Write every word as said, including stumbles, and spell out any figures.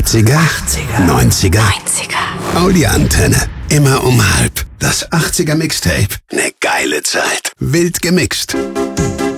achtziger, neunziger, neunziger. Audi Antenne. Immer um halb. Das achtziger Mixtape. Ne geile Zeit. Wild gemixt.